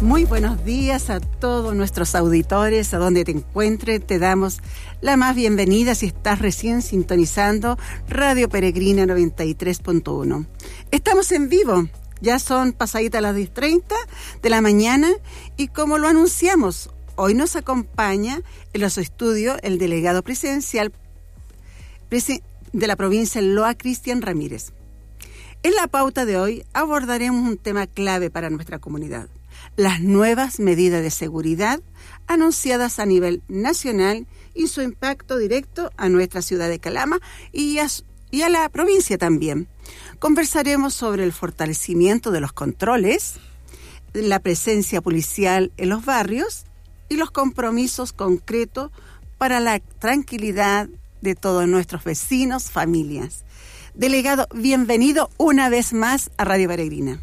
Muy buenos días a todos nuestros auditores, a donde te encuentres. Te damos la más bienvenida si estás recién sintonizando Radio Peregrina 93.1. Estamos en vivo, ya son pasaditas las 10:30 de la mañana y como lo anunciamos, hoy nos acompaña en los estudios el delegado presidencial de la provincia de Loa, Cristian Ramírez. En la pauta de hoy abordaremos un tema clave para nuestra comunidad: las nuevas medidas de seguridad anunciadas a nivel nacional y su impacto directo a nuestra ciudad de Calama y a la provincia también. Conversaremos sobre el fortalecimiento de los controles, la presencia policial en los barrios y los compromisos concretos para la tranquilidad de todos nuestros vecinos, familias. Delegado, bienvenido una vez más a Radio Peregrina.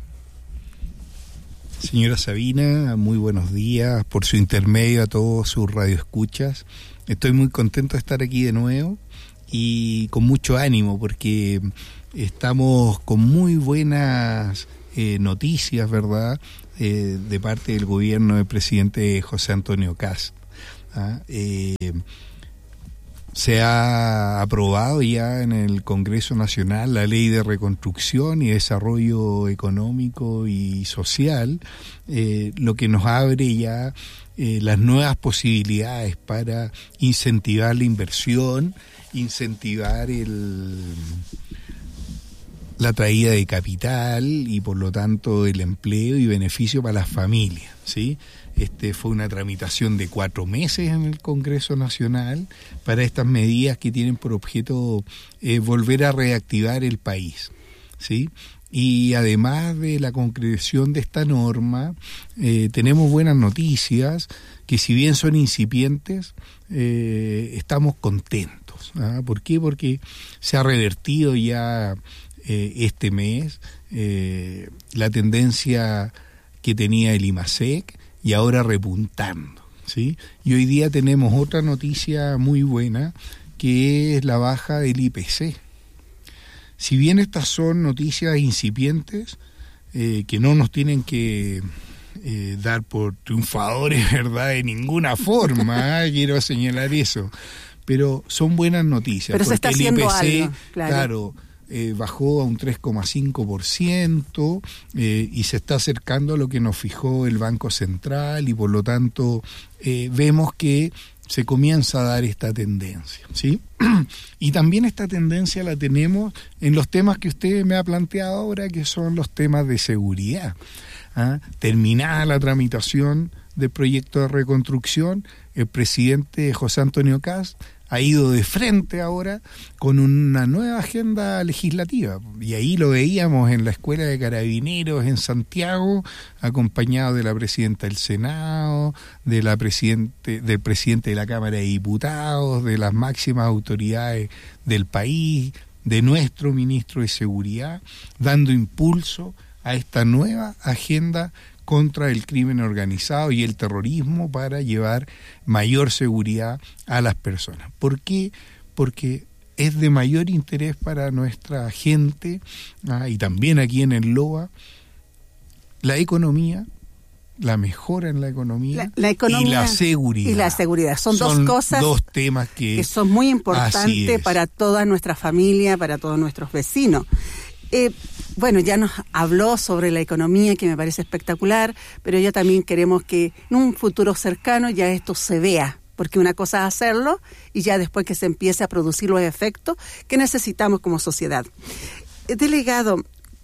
Señora Sabina, muy buenos días, por su intermedio a todos sus radioescuchas. Estoy muy contento de estar aquí de nuevo y con mucho ánimo porque estamos con muy buenas noticias, ¿verdad?, de parte del gobierno del presidente José Antonio Kast. Se ha aprobado ya en el Congreso Nacional la Ley de Reconstrucción y Desarrollo Económico y Social, lo que nos abre ya las nuevas posibilidades para incentivar la inversión, incentivar la traída de capital y por lo tanto el empleo y beneficio para las familias, ¿sí? Fue una tramitación de 4 meses en el Congreso Nacional para estas medidas que tienen por objeto volver a reactivar el país, ¿sí? Y además de la concreción de esta norma, tenemos buenas noticias que, si bien son incipientes, estamos contentos. ¿Por qué? Porque se ha revertido ya este mes la tendencia que tenía el IMASEC, y ahora repuntando, ¿sí? Y hoy día tenemos otra noticia muy buena, que es la baja del IPC. Si bien estas son noticias incipientes, que no nos tienen que dar por triunfadores, ¿verdad?, de ninguna forma, quiero señalar eso, pero son buenas noticias. Pero porque se está haciendo el IPC, algo, claro, bajó a un 3,5% y se está acercando a lo que nos fijó el Banco Central y por lo tanto vemos que se comienza a dar esta tendencia, ¿sí? Y también esta tendencia la tenemos en los temas que usted me ha planteado ahora, que son los temas de seguridad. Terminada la tramitación del proyecto de reconstrucción, el presidente José Antonio Kast ha ido de frente ahora con una nueva agenda legislativa, y ahí lo veíamos en la Escuela de Carabineros en Santiago, acompañado de la presidenta del Senado, del presidente de la Cámara de Diputados, de las máximas autoridades del país, de nuestro ministro de Seguridad, dando impulso a esta nueva agenda contra el crimen organizado y el terrorismo para llevar mayor seguridad a las personas. ¿Por qué? Porque es de mayor interés para nuestra gente, y también aquí en el LOA, la economía, la mejora en la economía, la economía y la seguridad. Y la seguridad. Son dos cosas, dos temas que son muy importantes para toda nuestra familia, para todos nuestros vecinos. Bueno, ya nos habló sobre la economía, que me parece espectacular, pero ya también queremos que en un futuro cercano ya esto se vea, porque una cosa es hacerlo y ya después que se empiece a producir los efectos que necesitamos como sociedad. Delegado,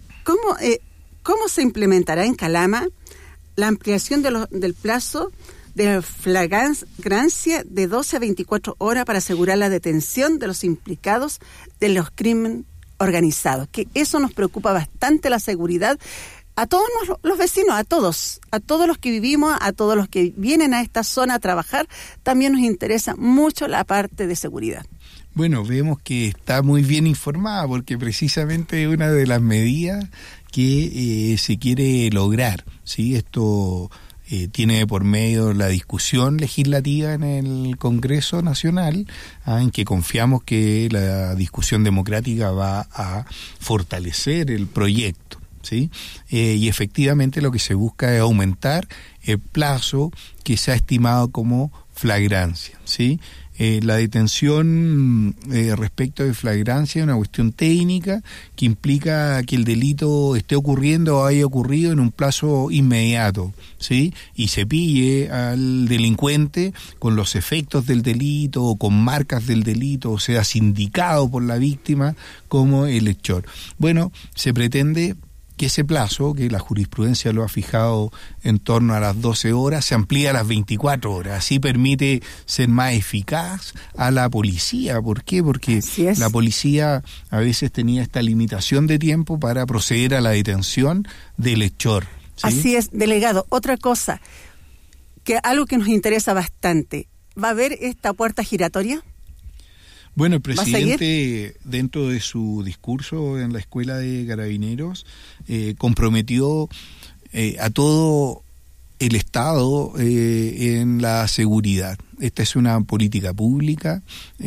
¿cómo se implementará en Calama la ampliación del plazo de flagrancia de 12 a 24 horas para asegurar la detención de los implicados de los crímenes organizados? Que eso nos preocupa bastante, la seguridad a todos los vecinos, a todos los que vivimos, a todos los que vienen a esta zona a trabajar. También nos interesa mucho la parte de seguridad. Bueno, vemos que está muy bien informada, porque precisamente una de las medidas que se quiere lograr, ¿sí? Esto tiene por medio la discusión legislativa en el Congreso Nacional, en que confiamos que la discusión democrática va a fortalecer el proyecto, ¿sí? Y efectivamente lo que se busca es aumentar el plazo que se ha estimado como flagrancia, ¿sí? La detención respecto de flagrancia es una cuestión técnica que implica que el delito esté ocurriendo o haya ocurrido en un plazo inmediato, ¿sí? Y se pille al delincuente con los efectos del delito o con marcas del delito, o sea, sindicado por la víctima como el hechor. Bueno, se pretende que ese plazo, que la jurisprudencia lo ha fijado en torno a las 12 horas, se amplía a las 24 horas. Así permite ser más eficaz a la policía. ¿Por qué? Porque la policía a veces tenía esta limitación de tiempo para proceder a la detención del hechor, ¿sí? Así es, delegado. Otra cosa, que algo que nos interesa bastante, ¿va a haber esta puerta giratoria? Bueno, el presidente, dentro de su discurso en la Escuela de Carabineros, comprometió a todo el Estado en la seguridad. Esta es una política pública.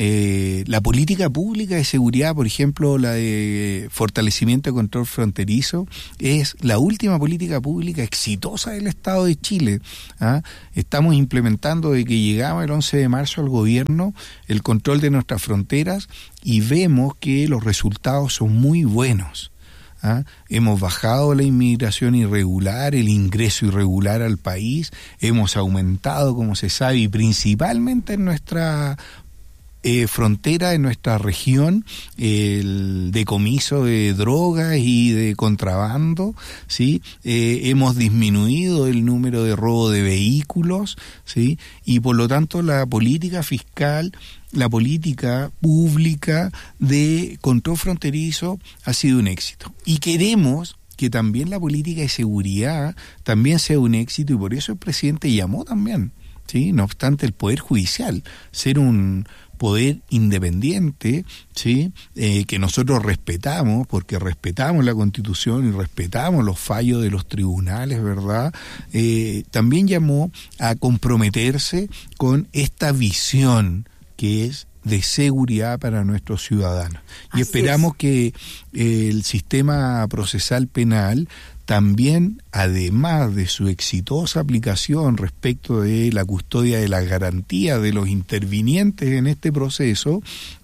La política pública de seguridad, por ejemplo, la de fortalecimiento de control fronterizo, es la última política pública exitosa del Estado de Chile. Estamos implementando desde que llegamos el 11 de marzo al gobierno el control de nuestras fronteras y vemos que los resultados son muy buenos. Hemos bajado la inmigración irregular, el ingreso irregular al país, hemos aumentado, como se sabe, y principalmente en nuestra frontera, en nuestra región, el decomiso de drogas y de contrabando, ¿sí? Hemos disminuido el número de robo de vehículos, ¿sí? Y por lo tanto la política fiscal, la política pública de control fronterizo ha sido un éxito. Y queremos que también la política de seguridad también sea un éxito, y por eso el presidente llamó también, ¿sí? No obstante el Poder Judicial, ser un poder independiente, ¿sí? Que nosotros respetamos, porque respetamos la Constitución y respetamos los fallos de los tribunales, ¿verdad? También llamó a comprometerse con esta visión que es de seguridad para nuestros ciudadanos. Y esperamos que el sistema procesal penal también, además de su exitosa aplicación respecto de la custodia de las garantías de los intervinientes en este proceso,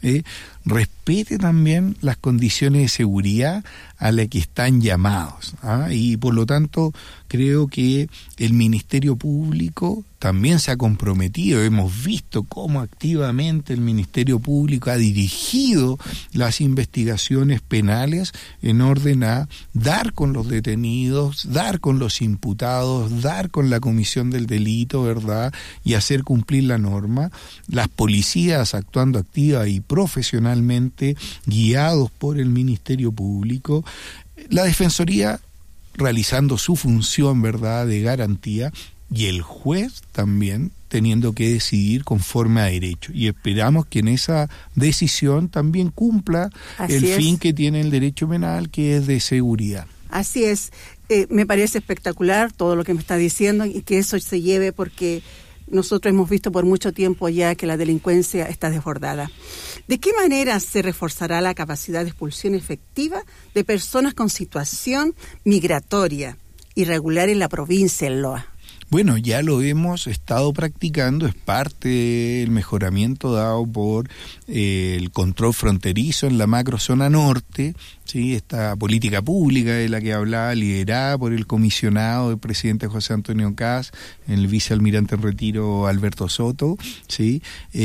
respete también las condiciones de seguridad a las que están llamados. Y por lo tanto creo que el Ministerio Público también se ha comprometido. Hemos visto cómo activamente el Ministerio Público ha dirigido las investigaciones penales en orden a dar con los detenidos, dar con los imputados, dar con la comisión del delito, ¿verdad? Y hacer cumplir la norma. Las policías actuando activa y profesionalmente, guiados por el Ministerio Público. La Defensoría realizando su función, ¿verdad?, de garantía, y el juez también teniendo que decidir conforme a derecho. Y esperamos que en esa decisión también cumpla el fin que tiene el derecho penal, que es de seguridad. Así es. Me parece espectacular todo lo que me está diciendo, y que eso se lleve, porque nosotros hemos visto por mucho tiempo ya que la delincuencia está desbordada. ¿De qué manera se reforzará la capacidad de expulsión efectiva de personas con situación migratoria irregular en la provincia de Loa? Bueno, ya lo hemos estado practicando, es parte del mejoramiento dado por el control fronterizo en la macrozona norte, ¿sí? Esta política pública de la que hablaba, liderada por el comisionado del presidente José Antonio Kast, el vicealmirante en retiro Alberto Soto, ¿sí?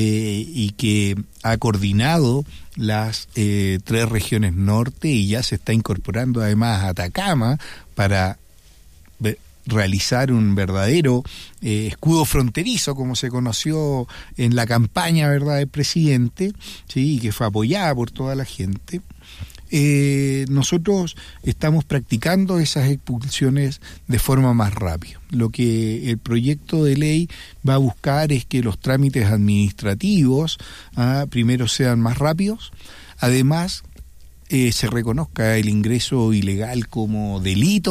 Y que ha coordinado las 3 regiones norte, y ya se está incorporando además a Atacama para realizar un verdadero escudo fronterizo, como se conoció en la campaña, ¿verdad?, del presidente, ¿sí?, y que fue apoyada por toda la gente. Nosotros estamos practicando esas expulsiones de forma más rápida. Lo que el proyecto de ley va a buscar es que los trámites administrativos primero sean más rápidos, además se reconozca el ingreso ilegal como delito,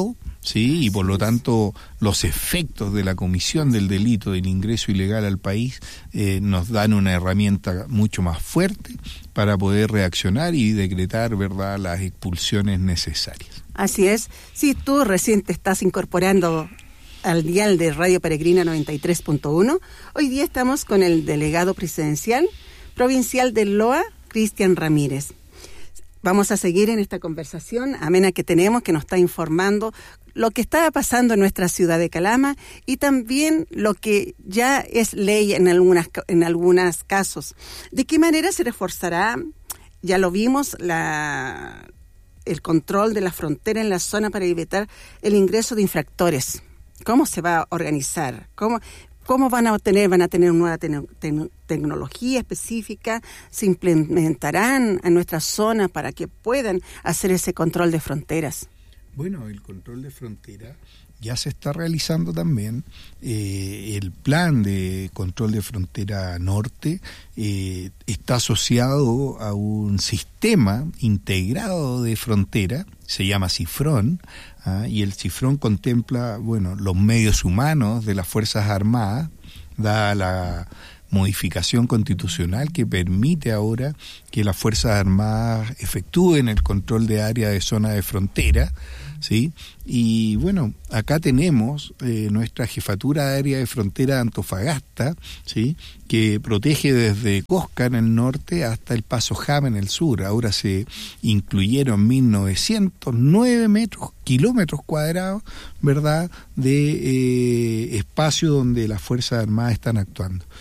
¿sí? Y por lo tanto los efectos de la comisión del delito del ingreso ilegal al país nos dan una herramienta mucho más fuerte para poder reaccionar y decretar, ¿verdad?, las expulsiones necesarias. Así es. Si tú recién te estás incorporando al dial de Radio Peregrina 93.1, hoy día estamos con el delegado presidencial provincial del LOA, Cristian Ramírez. Vamos a seguir en esta conversación amena que tenemos, que nos está informando lo que está pasando en nuestra ciudad de Calama y también lo que ya es ley en algunos casos. ¿De qué manera se reforzará? Ya lo vimos, el control de la frontera en la zona para evitar el ingreso de infractores. ¿Cómo se va a organizar? ¿Cómo van a tener una nueva tecnología específica? ¿Se implementarán en nuestra zona para que puedan hacer ese control de fronteras? Bueno, el control de frontera ya se está realizando también. El plan de control de frontera norte está asociado a un sistema integrado de frontera, se llama CIFRON, y el CIFRON contempla, bueno, los medios humanos de las Fuerzas Armadas, dada la modificación constitucional que permite ahora que las Fuerzas Armadas efectúen el control de área de zona de frontera, ¿sí? Y bueno, acá tenemos nuestra jefatura de área de frontera de Antofagasta, ¿sí?, que protege desde Cosca en el norte hasta el Paso Jama en el sur. Ahora se incluyeron 1.909 kilómetros cuadrados, ¿verdad?, de espacio donde las Fuerzas Armadas están actuando.